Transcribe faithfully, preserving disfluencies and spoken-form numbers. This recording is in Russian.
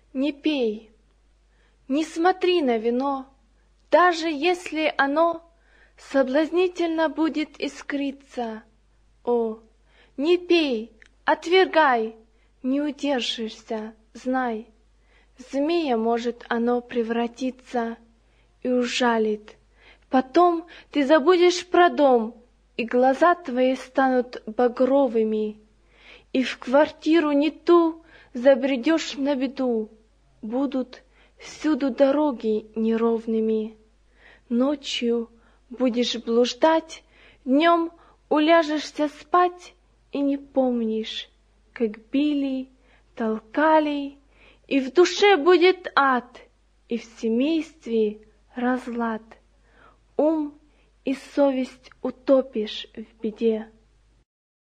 Не пей, не смотри на вино, даже если оно соблазнительно будет искриться. О, не пей, отвергай, не удержишься, знай, в змея может оно превратиться и ужалит. Потом ты забудешь про дом, и глаза твои станут багровыми, и в квартиру не ту забредешь на беду. Будут всюду дороги неровными. Ночью будешь блуждать, днем уляжешься спать и не помнишь, как били, толкали, и в душе будет ад, и в семействе разлад. Ум и совесть утопишь в беде.